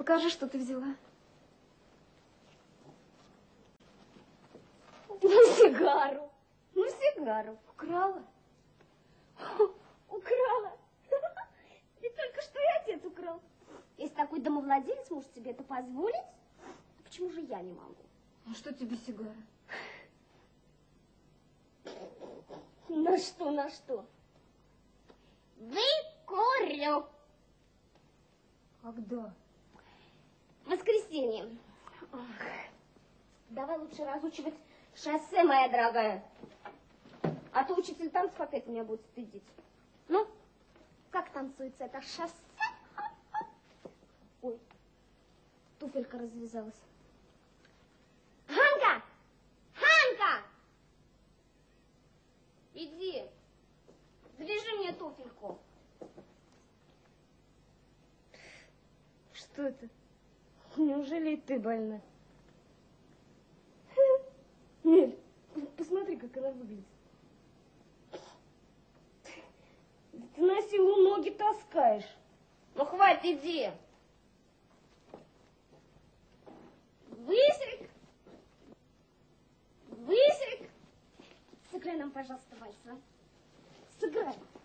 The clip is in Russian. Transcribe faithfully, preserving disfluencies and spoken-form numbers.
Покажи, что ты взяла. Ну, сигару. Ну, сигару. Украла? Украла. Ведь только что и отец украл. Если такой домовладелец может себе это позволить, то почему же я не могу? А что тебе сигара? На что, на что? Выкурю. Когда? В воскресенье. Ох. Давай лучше разучивать шоссе, моя дорогая. А то учитель танцев опять меня будет стыдить. Ну, как танцуется это шоссе? Ой, туфелька развязалась. Ханка! Ханка! Иди, завяжи мне туфельку. Что это? Неужели и ты больна? Нель, посмотри, как она выглядит. Ты на силу ноги таскаешь. Ну, хватит, иди. Высик. Высик. Сыграй нам, пожалуйста, вальс, а? Сыграй.